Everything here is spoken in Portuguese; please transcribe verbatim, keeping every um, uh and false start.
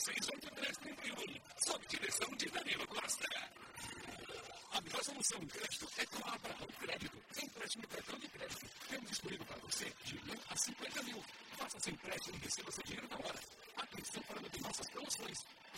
seis oito três, três um. Sob direção de Danilo Costa. A melhor solução de crédito é com a Abraão Crédito. Empréstimo e cartão de crédito. Temos disponível para você de um a cinquenta mil. Faça seu empréstimo e receba seu dinheiro na hora. Atenção para nossas promoções.